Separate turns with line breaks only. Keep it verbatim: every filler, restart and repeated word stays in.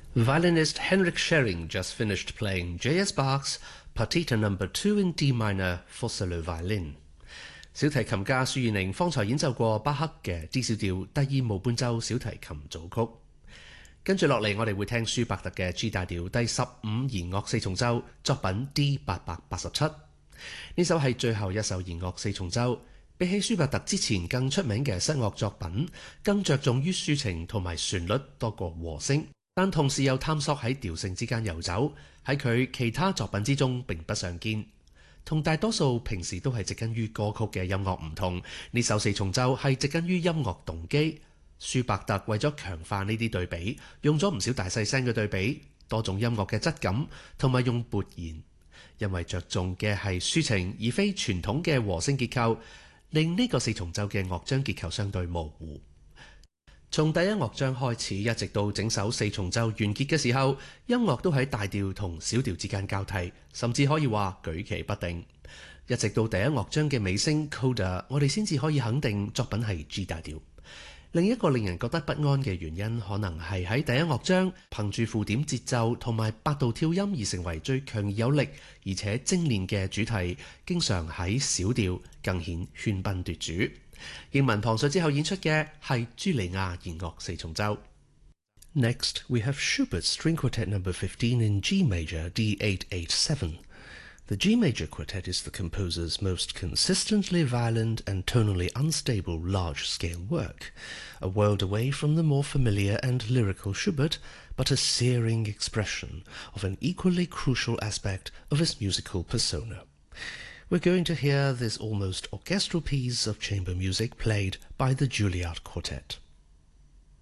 Violinist Henrik Schering just finished playing J S Bach's Partita Number Two in D minor for solo violin。小提琴家舒爾寧方才演奏過巴克嘅 D 小調第二無伴奏小提琴組曲。跟住落嚟，我哋會聽舒伯特嘅 G 大調第十五弦樂四重奏作品 D 八百八十七。呢首係最後一首弦樂四重奏，比起舒伯特之前更出名嘅室樂作品，更着重於抒情同埋旋律多過和聲，但同時又探索喺調性之間遊走，喺佢其他作品之中並不常見。同大多數平時都係植根於歌曲嘅音樂唔同，呢首四重奏係植根於音樂動機。舒伯特為咗強化呢啲對比，用咗唔少大細聲嘅對比，多種音樂嘅質感，同埋用撥弦，因為着重嘅係抒情而非傳統嘅和聲結構，令呢個四重奏嘅樂章結構相對模糊。從第一樂章開始，一直到整首四重奏完結嘅時候，音樂都喺大調同小調之間交替，甚至可以話舉棋不定。一直到第一樂章嘅尾聲 Coda， 我哋先至可以肯定作品係 G 大調。另一個令人覺得不安嘅原因，可能係喺第一樂章憑住附點節奏同埋八度跳音而成為最強而有力而且精煉嘅主題，經常喺小調更顯喧賓奪主。英文旁述之後演出嘅係茱莉亞弦樂四重奏。Next, we have Schubert's String Quartet Number fifteen in G major D eight eight seven. The G major quartet is the composer's most consistently violent and tonally unstable large-scale work, a world away from the more familiar and lyrical Schubert, but a searing expression of an equally crucial aspect of his musical persona. We're going to hear this almost orchestral piece of chamber music played by the Juilliard Quartet.